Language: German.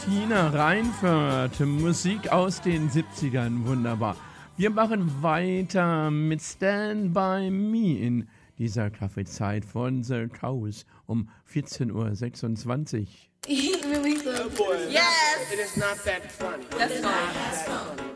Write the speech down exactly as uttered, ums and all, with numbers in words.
Tina Reinfurt, Musik aus den siebzigern, wunderbar. Wir machen weiter mit Stand By Me in dieser Kaffeezeit von The Cows um vierzehn Uhr sechsundzwanzig. Really so. Oh boy. Yes. It is not that funny. That's It's fine. not that funny.